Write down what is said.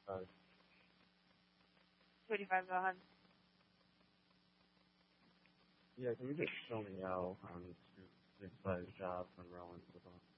285, go ahead. Yeah, can you just show me how to visualize jobs when Rollins was on?